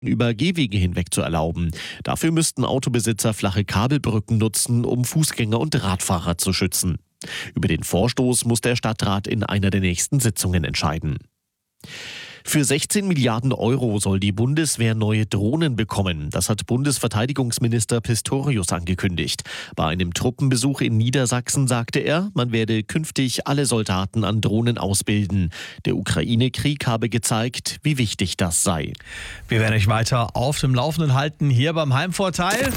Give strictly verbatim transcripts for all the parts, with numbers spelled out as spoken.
über Gehwege hinweg zu erlauben. Dafür müssten Autobesitzer flache Kabelbrücken nutzen, um Fußgänger und Radfahrer zu schützen. Über den Vorstoß muss der Stadtrat in einer der nächsten Sitzungen entscheiden. Für sechzehn Milliarden Euro soll die Bundeswehr neue Drohnen bekommen. Das hat Bundesverteidigungsminister Pistorius angekündigt. Bei einem Truppenbesuch in Niedersachsen sagte er, man werde künftig alle Soldaten an Drohnen ausbilden. Der Ukraine-Krieg habe gezeigt, wie wichtig das sei. Wir werden euch weiter auf dem Laufenden halten, hier beim Heimvorteil.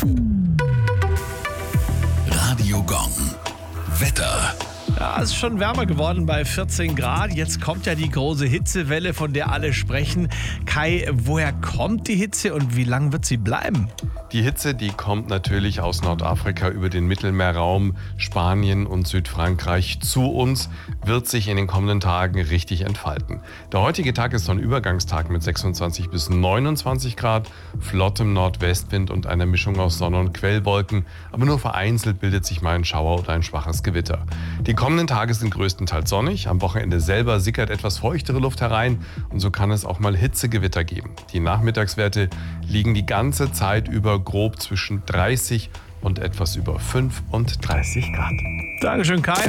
Radio Gong. Wetter. Ja, es ist schon wärmer geworden bei vierzehn Grad. Jetzt kommt ja die große Hitzewelle, von der alle sprechen. Kai, woher kommt die Hitze und wie lang wird sie bleiben? Die Hitze, die kommt natürlich aus Nordafrika über den Mittelmeerraum, Spanien und Südfrankreich zu uns, wird sich in den kommenden Tagen richtig entfalten. Der heutige Tag ist so ein Übergangstag mit sechsundzwanzig bis neunundzwanzig Grad, flottem Nordwestwind und einer Mischung aus Sonne- und Quellwolken, aber nur vereinzelt bildet sich mal ein Schauer oder ein schwaches Gewitter. Die kommenden Tage sind größtenteils sonnig, am Wochenende selber sickert etwas feuchtere Luft herein und so kann es auch mal Hitzegewitter geben. Die Nachmittagswerte liegen die ganze Zeit über grob zwischen dreißig und etwas über fünfunddreißig Grad. Dankeschön, Kai.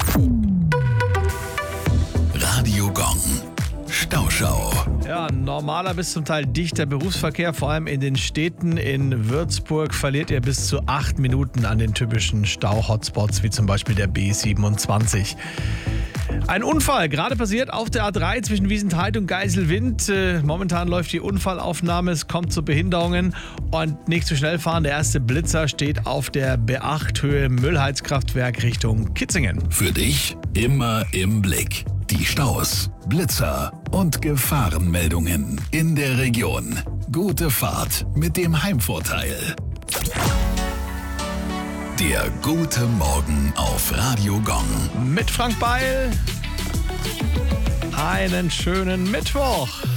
Radio Gong. Stauschau. Ja, normaler bis zum Teil dichter Berufsverkehr, vor allem in den Städten. In Würzburg verliert ihr bis zu acht Minuten an den typischen Stau-Hotspots, wie zum Beispiel der B siebenundzwanzig. Ein Unfall, gerade passiert auf der A drei zwischen Wiesenthal und Geiselwind. Äh, momentan läuft die Unfallaufnahme, es kommt zu Behinderungen und nicht zu schnell fahren. Der erste Blitzer steht auf der B acht Höhe Müllheizkraftwerk Richtung Kitzingen. Für dich immer im Blick. Die Staus, Blitzer und Gefahrenmeldungen in der Region. Gute Fahrt mit dem Heimvorteil. Der gute Morgen auf Radio Gong. Mit Frank Beil. Einen schönen Mittwoch.